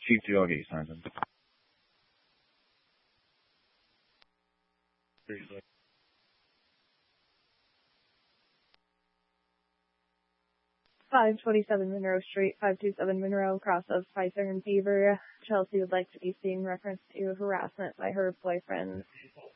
지역에 있어요. 527 Monroe Street, 527 Monroe, cross of Spicer and Fever. Chelsea would like to be seen in reference to harassment by her boyfriend